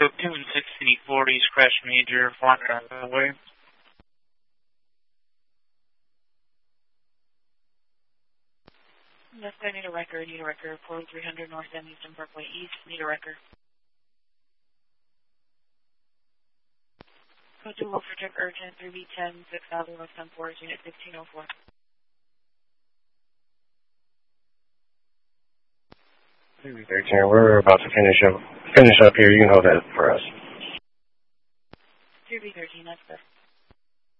Tune 1640's crash major, flying around the way. Yes, I need a record, 4300 North End Eastern Parkway East, need a record. Code 2 Wolf Check Urgent, 3B10, 6000 West 10-4, Unit 1504. 3B13, we're about to finish up here. You can hold that for us. 3B13, that's good.